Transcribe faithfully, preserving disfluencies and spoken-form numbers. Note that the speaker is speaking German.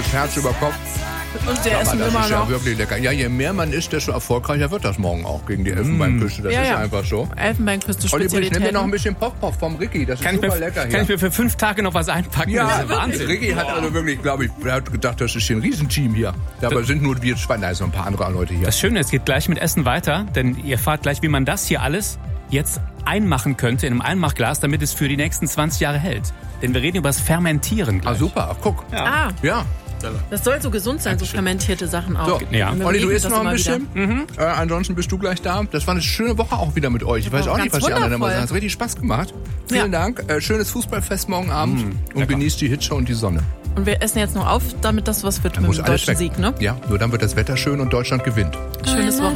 alles Herz über Kopf. Und der Aber essen das immer ist ja noch. wirklich lecker. Ja, je mehr man isst, desto erfolgreicher wird das morgen auch gegen die Elfenbeinküste. Das Ja, ist ja. einfach so. Elfenbeinküste Olli, ich nehme mir Spezialitäten. noch ein bisschen Pop-Pop vom Ricky. Das ist Kann ich, super mir, lecker kann hier. ich mir für fünf Tage noch was einpacken? Ja, das ist ja Wahnsinn. Ricky hat also wirklich, glaube ich, er hat gedacht, das ist hier ein Riesenteam hier. Dabei sind nur wir zwei, da ist noch ein paar andere Leute hier. Das Schöne, es geht gleich mit Essen weiter, denn ihr erfahrt gleich, wie man das hier alles jetzt einmachen könnte in einem Einmachglas, damit es für die nächsten zwanzig Jahre hält. Denn wir reden über das Fermentieren Ah, gleich. super, ach, guck. Ah, Ja. das soll so gesund sein, so fermentierte Sachen auch. So, Ja. Und wir Olli, du reden isst das noch ein immer bisschen. Mhm. Äh, ansonsten bist du gleich da. Das war eine schöne Woche auch wieder mit euch. Ich weiß War auch nicht, was ganz die anderen immer wundervoll. sagen. Es hat richtig Spaß gemacht. Vielen Ja. Dank. Äh, schönes Fußballfest morgen Abend. und lecker. genießt die Hitze und die Sonne. Und wir essen jetzt noch auf, damit das was wird Dann mit muss dem alles deutschen weg. Sieg, ne? Ja, nur dann wird das Wetter schön und Deutschland gewinnt. Schönes Wochenende.